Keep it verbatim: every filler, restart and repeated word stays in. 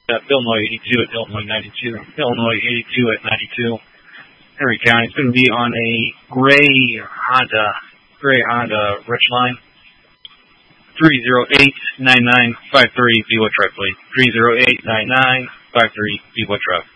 Uh, Illinois eighty-two at Illinois ninety-two. Illinois eighty-two at ninety-two. Henry County. It's going to be on a gray Honda, gray Honda Richline. three zero eight nine nine five three, be what truck, please. three zero eight nine nine five three, be what truck.